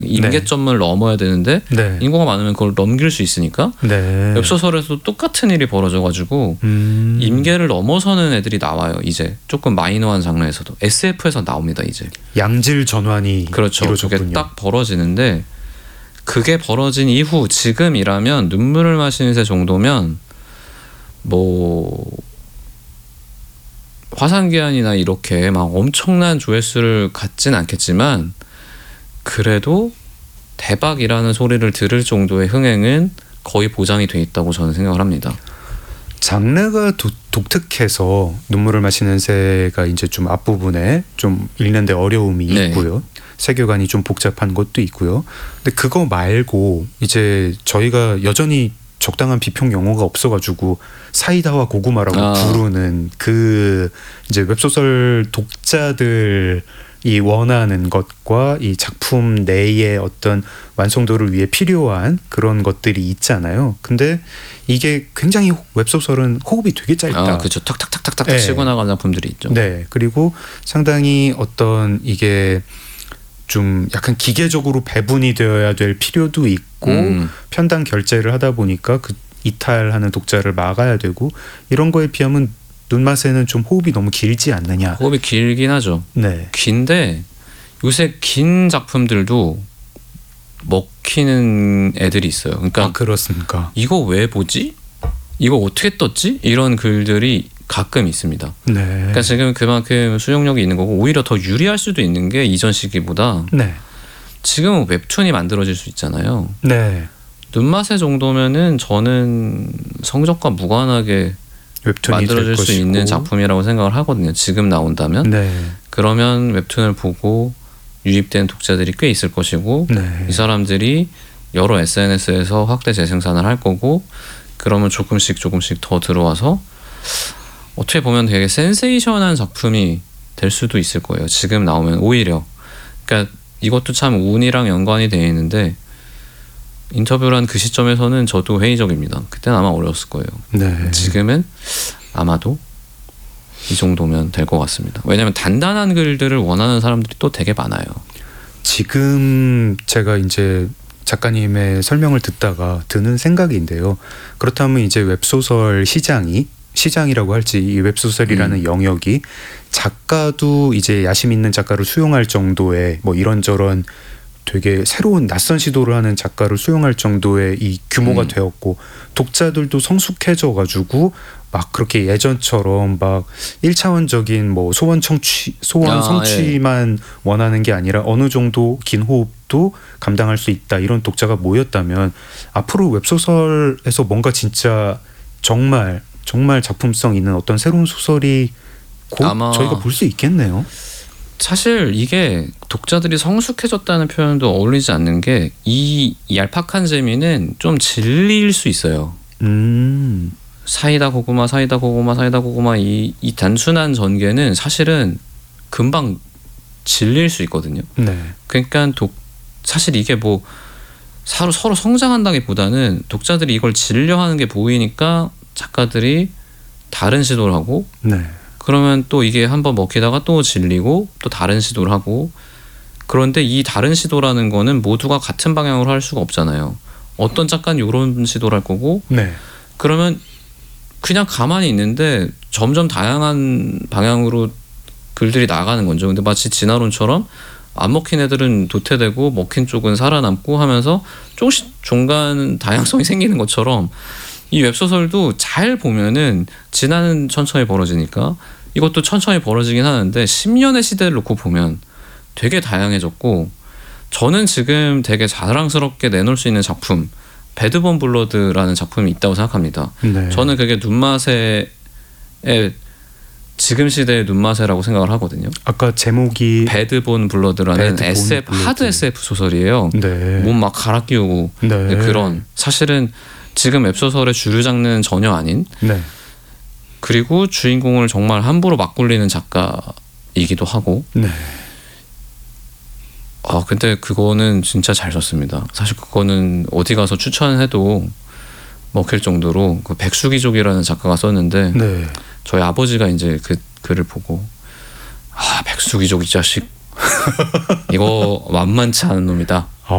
임계점을 넘어야 되는데 네. 인구가 많으면 그걸 넘길 수 있으니까 네. 웹소설에서도 똑같은 일이 벌어져가지고 임계를 넘어서는 애들이 나와요. 이제 조금 마이너한 장르에서도 SF에서 나옵니다. 이제 양질 전환이 그렇죠. 이루어졌군요. 그게 딱 벌어지는데 그게 벌어진 이후 지금이라면 눈물을 마시는 새 정도면 뭐 화산기한이나 이렇게 막 엄청난 조회수를 갖진 않겠지만 그래도 대박이라는 소리를 들을 정도의 흥행은 거의 보장이 돼 있다고 저는 생각을 합니다. 장르가 독특해서 눈물을 마시는 새가 이제 좀 앞부분에 좀 읽는데 어려움이 네. 있고요. 세계관이 좀 복잡한 것도 있고요. 근데 그거 말고 이제 저희가 여전히 적당한 비평 용어가 없어가지고 사이다와 고구마라고 부르는 그 이제 웹소설 독자들이 원하는 것과 이 작품 내의 어떤 완성도를 위해 필요한 그런 것들이 있잖아요. 근데 이게 굉장히 웹소설은 호흡이 되게 짧다. 그렇죠. 탁탁탁탁탁 네. 치고 나가는 작품들이 있죠. 네. 그리고 상당히 어떤 이게 좀 약간 기계적으로 배분이 되어야 될 필요도 있고 편당 결제를 하다 보니까 그 이탈하는 독자를 막아야 되고 이런 거에 비하면 눈맛에는 좀 호흡이 너무 길지 않느냐. 호흡이 길긴 하죠. 네. 긴데 요새 긴 작품들도 먹히는 애들이 있어요. 그러니까 그렇습니까? 이거 왜 보지? 이거 어떻게 떴지? 이런 글들이 가끔 있습니다. 네. 그러니까 지금 그만큼 수용력이 있는 거고 오히려 더 유리할 수도 있는 게 이전 시기보다 네. 지금은 웹툰이 만들어질 수 있잖아요. 네. 눈맛의 정도면은 저는 성적과 무관하게 웹툰이 만들어질 될 수 것이고. 있는 작품이라고 생각을 하거든요. 지금 나온다면. 네. 그러면 웹툰을 보고 유입된 독자들이 꽤 있을 것이고 네. 이 사람들이 여러 SNS에서 확대 재생산을 할 거고 그러면 조금씩 더 들어와서 어떻게 보면 되게 센세이션한 작품이 될 수도 있을 거예요. 지금 나오면 오히려. 그러니까 이것도 참 운이랑 연관이 되어 있는데 인터뷰를 한 그 시점에서는 저도 회의적입니다. 그때는 아마 어려웠을 거예요. 네. 지금은 아마도 이 정도면 될 것 같습니다. 왜냐하면 단단한 글들을 원하는 사람들이 또 되게 많아요. 지금 제가 이제 작가님의 설명을 듣다가 드는 생각인데요. 그렇다면 이제 웹소설 시장이라고 할지 이 웹소설이라는 영역이 작가도 이제 야심 있는 작가를 수용할 정도의 뭐 이런저런 되게 새로운 낯선 시도를 하는 작가를 수용할 정도의 이 규모가 되었고 독자들도 성숙해져 가지고 막 그렇게 예전처럼 막 1차원적인 뭐 소원 성취만 원하는 게 아니라 어느 정도 긴 호흡도 감당할 수 있다 이런 독자가 모였다면 앞으로 웹소설에서 뭔가 진짜 정말 작품성 있는 어떤 새로운 소설이 곧 아마 저희가 볼 수 있겠네요. 사실 이게 독자들이 성숙해졌다는 표현도 어울리지 않는 게 이 얄팍한 재미는 좀 질릴 수 있어요. 사이다 고구마 이 단순한 전개는 사실은 금방 질릴 수 있거든요. 네. 그러니까 사실 이게 뭐 서로 성장한다기보다는 독자들이 이걸 질려하는 게 보이니까 작가들이 다른 시도를 하고 네. 그러면 또 이게 한번 먹히다가 또 질리고 또 다른 시도를 하고 그런데 이 다른 시도라는 거는 모두가 같은 방향으로 할 수가 없잖아요. 어떤 작가는 이런 시도를 할 거고 네. 그러면 그냥 가만히 있는데 점점 다양한 방향으로 글들이 나가는 거죠. 근데 마치 진화론처럼 안 먹힌 애들은 도태되고 먹힌 쪽은 살아남고 하면서 조금씩 중간 다양성이 생기는 것처럼 이 웹소설도 잘 보면은 진화는 천천히 벌어지니까 이것도 천천히 벌어지긴 하는데 10년의 시대를 놓고 보면 되게 다양해졌고 저는 지금 되게 자랑스럽게 내놓을 수 있는 작품 배드본 블러드라는 작품이 있다고 생각합니다. 네. 저는 그게 눈맛의 지금 시대의 눈맛이라고 생각을 하거든요. 아까 제목이 배드본 블러드라는 하드 SF 소설이에요. 네. 몸 막 갈아 끼우고 네. 그런 사실은 지금 웹소설의 주류 장르는 전혀 아닌 네. 그리고 주인공을 정말 함부로 막 굴리는 작가이기도 하고 네. 근데 그거는 진짜 잘 썼습니다. 사실 그거는 어디 가서 추천해도 먹힐 정도로 그 백수기족이라는 작가가 썼는데 네. 저희 아버지가 이제 그 글을 보고 백수기족 이 자식 이거 만만치 않은 놈이다.